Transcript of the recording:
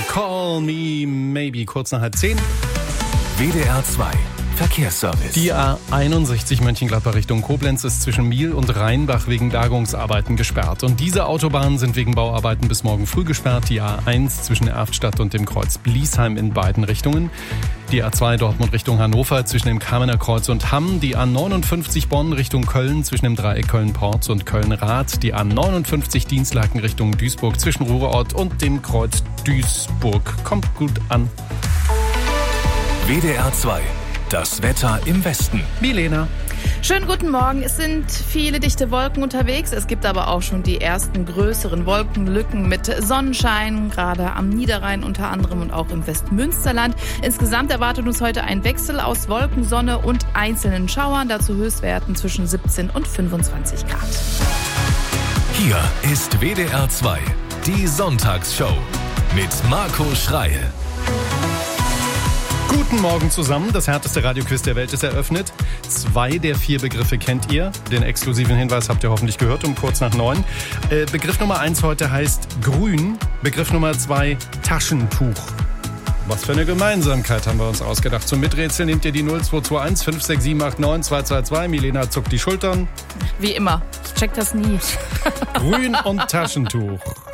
Call Me Maybe, kurz nach 10:30. WDR 2 Verkehrsservice. Die A61 Mönchengladbach Richtung Koblenz ist zwischen Miel und Rheinbach wegen Bergungsarbeiten gesperrt. Und diese Autobahnen sind wegen Bauarbeiten bis morgen früh gesperrt. Die A1 zwischen Erftstadt und dem Kreuz Bliesheim in beiden Richtungen. Die A2 Dortmund Richtung Hannover zwischen dem Kamener Kreuz und Hamm. Die A59 Bonn Richtung Köln zwischen dem Dreieck Köln-Porz und Köln-Rath. Die A59 Dienstlaken Richtung Duisburg zwischen Ruhrort und dem Kreuz Duisburg. Kommt gut an. WDR 2. Das Wetter im Westen. Milena. Schönen guten Morgen. Es sind viele dichte Wolken unterwegs. Es gibt aber auch schon die ersten größeren Wolkenlücken mit Sonnenschein, gerade am Niederrhein unter anderem und auch im Westmünsterland. Insgesamt erwartet uns heute ein Wechsel aus Wolken, Sonne und einzelnen Schauern. Dazu Höchstwerten zwischen 17 und 25 Grad. Hier ist WDR 2, die Sonntagsshow mit Marco Schreil. Guten Morgen zusammen. Das härteste Radioquiz der Welt ist eröffnet. 2 der 4 Begriffe kennt ihr. Den exklusiven Hinweis habt ihr hoffentlich gehört um kurz nach 9. Begriff Nummer 1 heute heißt grün. Begriff Nummer 2 Taschentuch. Was für eine Gemeinsamkeit haben wir uns ausgedacht. Zum Miträtsel nehmt ihr die 0221 56789 222. Milena zuckt die Schultern. Wie immer. Ich check das nie. Grün und Taschentuch.